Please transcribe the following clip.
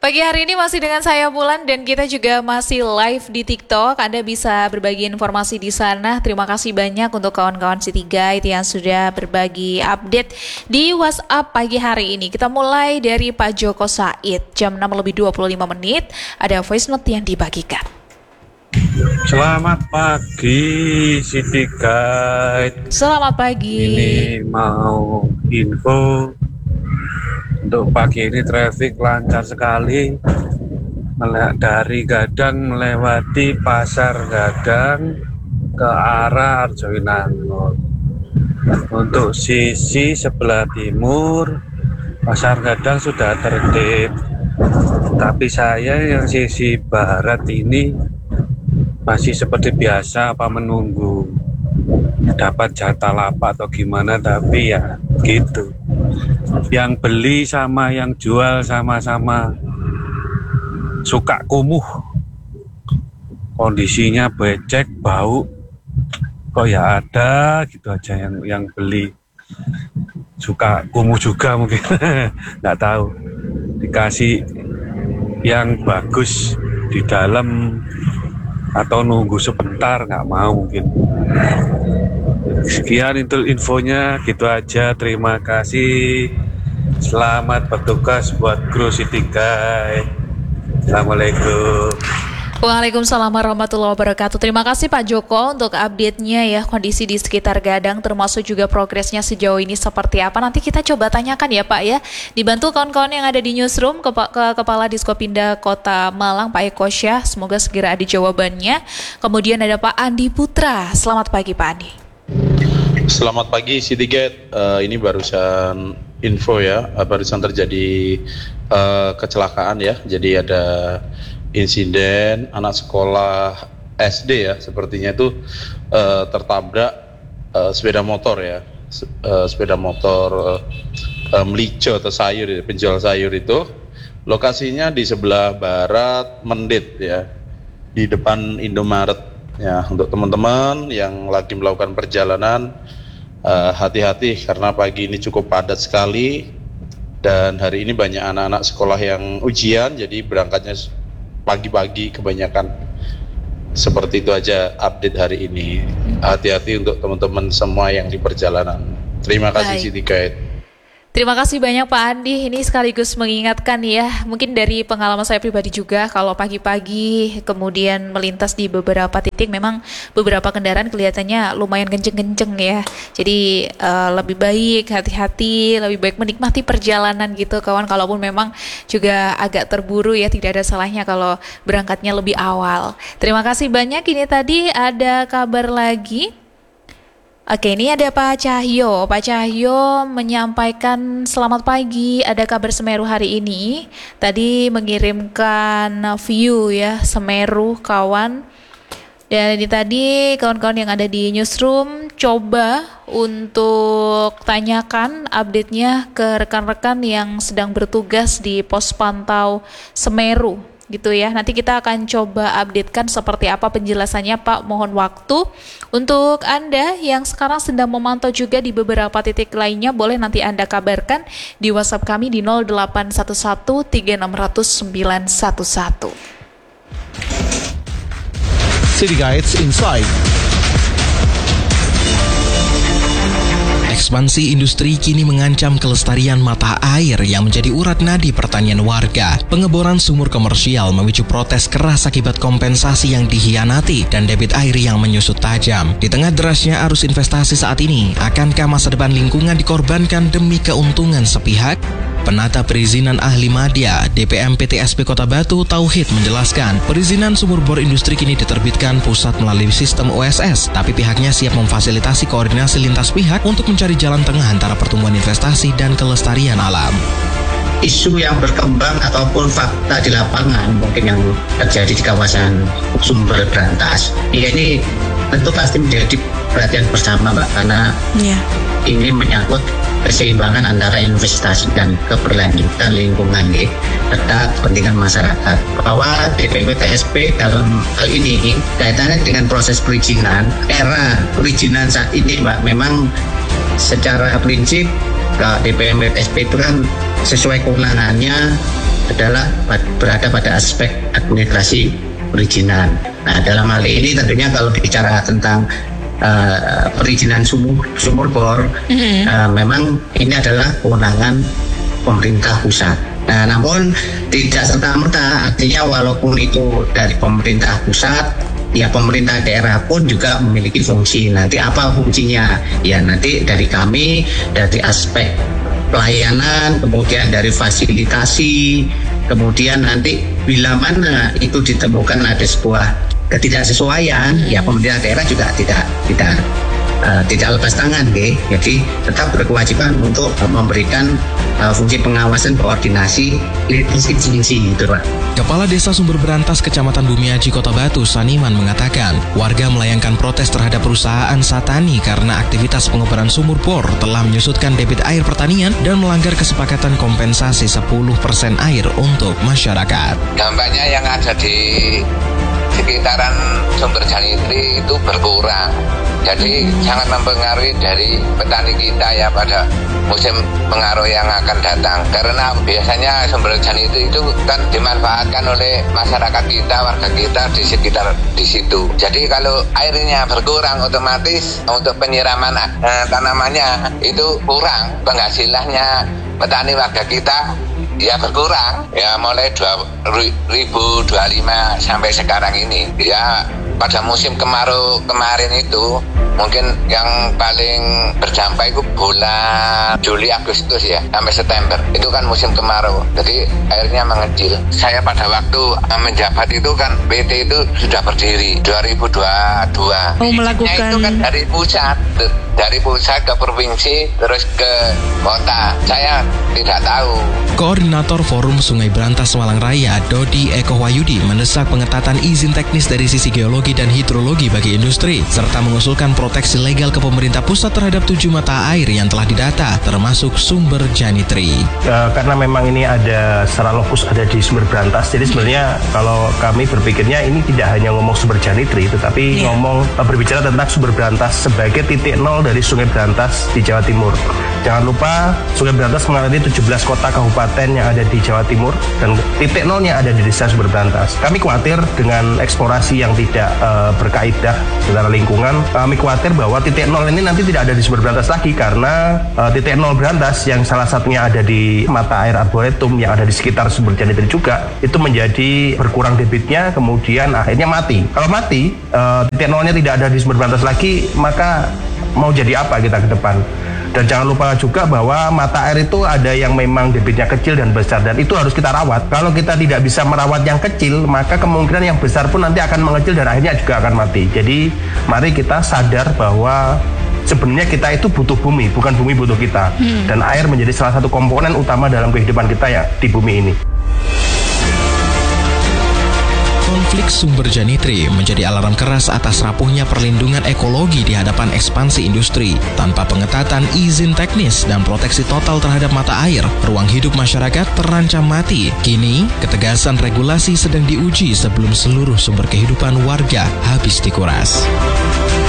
Pagi hari ini masih dengan saya Bulan dan kita juga masih live di TikTok. Anda bisa berbagi informasi di sana. Terima kasih banyak untuk kawan-kawan City Guide yang sudah berbagi update di WhatsApp pagi hari ini. Kita mulai dari Pak Joko Said. Jam 6:25 ada voice note yang dibagikan. Selamat pagi City Guide. Selamat pagi. Ini mau info. Untuk pagi ini traffic lancar sekali dari Gadang melewati Pasar Gadang ke arah Arjowinangun. Untuk sisi sebelah timur Pasar Gadang sudah tertib, tapi saya yang sisi barat ini masih seperti biasa menunggu dapat jatah lapak atau gimana, tapi ya gitu. Yang beli sama yang jual sama-sama suka kumuh, kondisinya becek, bau, kok ya ada gitu aja. Yang beli suka kumuh juga mungkin nggak tahu, dikasih yang bagus di dalam atau nunggu sebentar, nggak mau mungkin. Sekian itu infonya, gitu aja. Terima kasih. Selamat bertugas buat kru City Guide. Assalamualaikum. Waalaikumsalam warahmatullahi wabarakatuh. Terima kasih Pak Joko untuk update-nya ya, kondisi di sekitar Gadang termasuk juga progresnya sejauh ini seperti apa. Nanti kita coba tanyakan ya Pak ya. Dibantu kawan-kawan yang ada di newsroom ke Kepala Diskopinda Kota Malang Pak Eko Syah. Semoga segera ada jawabannya. Kemudian ada Pak Andi Putra. Selamat pagi Pak Andi. Selamat pagi City Guide. Ini barusan info ya, barusan terjadi kecelakaan ya. Jadi ada insiden anak sekolah SD ya, sepertinya itu tertabrak sepeda motor ya, sepeda motor melico atau sayur, penjual sayur itu. Lokasinya di sebelah barat Mendit ya, di depan Indomaret ya. Untuk teman-teman yang lagi melakukan perjalanan, hati-hati karena pagi ini cukup padat sekali dan hari ini banyak anak-anak sekolah yang ujian, jadi berangkatnya pagi-pagi kebanyakan. Seperti itu aja update hari ini. Hati-hati untuk teman-teman semua yang di perjalanan. Terima kasih City Guide. Terima kasih banyak Pak Andi. Ini sekaligus mengingatkan ya, mungkin dari pengalaman saya pribadi juga, kalau pagi-pagi kemudian melintas di beberapa titik, memang beberapa kendaraan kelihatannya lumayan kenceng-kenceng ya. Jadi lebih baik hati-hati, lebih baik menikmati perjalanan gitu kawan. Kalaupun memang juga agak terburu ya, tidak ada salahnya kalau berangkatnya lebih awal. Terima kasih banyak. Ini tadi ada kabar lagi. Oke, ini ada Pak Cahyo. Pak Cahyo menyampaikan selamat pagi, ada kabar Semeru hari ini. Tadi mengirimkan view ya, Semeru kawan. Dan ini tadi kawan-kawan yang ada di newsroom coba untuk tanyakan update-nya ke rekan-rekan yang sedang bertugas di pos pantau Semeru gitu ya. Nanti kita akan coba updatekan seperti apa penjelasannya Pak. Mohon waktu. Untuk Anda yang sekarang sedang memantau juga di beberapa titik lainnya, boleh nanti Anda kabarkan di WhatsApp kami di 0811 3600 911. City Guides Insight. Ekspansi industri kini mengancam kelestarian mata air yang menjadi urat nadi pertanian warga. Pengeboran sumur komersial memicu protes keras akibat kompensasi yang dikhianati dan debit air yang menyusut tajam. Di tengah derasnya arus investasi saat ini, akankah masa depan lingkungan dikorbankan demi keuntungan sepihak? Penata Perizinan Ahli Madya DPM PTSP Kota Batu Tauhid menjelaskan, perizinan sumur bor industri kini diterbitkan pusat melalui sistem OSS, tapi pihaknya siap memfasilitasi koordinasi lintas pihak untuk mencari jalan tengah antara pertumbuhan investasi dan kelestarian alam. Isu yang berkembang ataupun fakta di lapangan mungkin yang terjadi di kawasan sumber berantas, ya ini tentu pasti menjadi perhatian bersama Mbak, karena ini menyangkut keseimbangan antara investasi dan keberlanjutan lingkungan serta kepentingan masyarakat. Bahwa DPM PTSP dalam hal ini kaitannya dengan proses perizinan, era perizinan saat ini Mbak, memang secara prinsip DPM PTSP itu kan sesuai kewenangannya adalah berada pada aspek administrasi perizinan. Nah, dalam hal ini tentunya kalau bicara tentang perizinan sumur bor, memang ini adalah kewenangan pemerintah pusat. Nah, namun tidak serta-merta, artinya walaupun itu dari pemerintah pusat, ya pemerintah daerah pun juga memiliki fungsi. Nanti apa fungsinya? Ya nanti dari kami, dari aspek pelayanan, kemudian dari fasilitasi, kemudian nanti bila mana itu ditemukan ada sebuah ketidaksesuaian, ya pemerintah daerah juga tidak lepas tangan, jadi tetap berkewajiban untuk memberikan fungsi pengawasan koordinasi lintas instansi gitu, Pak. Kepala Desa Sumber Berantas Kecamatan Bumiaji Kota Batu, Saniman mengatakan, warga melayangkan protes terhadap perusahaan Satani karena aktivitas pengeboran sumur bor telah menyusutkan debit air pertanian dan melanggar kesepakatan kompensasi 10% air untuk masyarakat. Dampaknya yang ada di sekitaran sumber Janitri itu berkurang. Jadi sangat mempengaruhi dari petani kita ya pada musim pengaruh yang akan datang. Karena biasanya sumber Janitri itu kan dimanfaatkan oleh masyarakat kita, warga kita di sekitar di situ. Jadi kalau airnya berkurang, otomatis untuk penyiraman tanamannya itu kurang. Penghasilannya petani warga kita ya berkurang, ya mulai 2025 sampai sekarang ini. Ya pada musim kemarau kemarin itu mungkin yang paling berdampak itu bulan Juli, Agustus ya, sampai September. Itu kan musim kemarau, jadi airnya mengecil. Saya pada waktu menjabat itu kan PT itu sudah berdiri 2022. Melakukan itu kan dari pusat ke provinsi terus ke kota. Saya tidak tahu. Koordinator Forum Sungai Berantas Malang Raya, Dodi Eko Wahyudi, mendesak pengetatan izin teknis dari sisi geologi dan hidrologi bagi industri, serta mengusulkan proteksi legal ke pemerintah pusat terhadap 7 mata air yang telah didata, termasuk sumber Janitri. Karena memang ini ada secara lokus ada di Sumber Berantas, jadi sebenarnya kalau kami berpikirnya ini tidak hanya ngomong sumber Janitri, tetapi berbicara tentang Sumber Berantas sebagai titik nol dari Sungai Berantas di Jawa Timur. Jangan lupa Sungai Berantas mengalami 17 kota kabupaten yang ada di Jawa Timur dan titik nolnya ada di desa Sumber Berantas. Kami khawatir dengan eksplorasi yang tidak berkaidah secara lingkungan. Kami khawatir bahwa titik nol ini nanti tidak ada di Sumber Berantas lagi karena titik nol Berantas yang salah satunya ada di mata air Arboretum yang ada di sekitar Sumber Janitri juga, itu menjadi berkurang debitnya, kemudian akhirnya mati. Kalau mati, titik nolnya tidak ada di Sumber Berantas lagi, maka mau jadi apa kita ke depan? Dan jangan lupa juga bahwa mata air itu ada yang memang debitnya kecil dan besar, dan itu harus kita rawat. Kalau kita tidak bisa merawat yang kecil, maka kemungkinan yang besar pun nanti akan mengecil dan akhirnya juga akan mati. Jadi mari kita sadar bahwa sebenarnya kita itu butuh bumi, bukan bumi butuh kita. Dan air menjadi salah satu komponen utama dalam kehidupan kita ya di bumi ini. Konflik sumber Janitri menjadi alarm keras atas rapuhnya perlindungan ekologi di hadapan ekspansi industri. Tanpa pengetatan izin teknis dan proteksi total terhadap mata air, ruang hidup masyarakat terancam mati. Kini, ketegasan regulasi sedang diuji sebelum seluruh sumber kehidupan warga habis dikuras.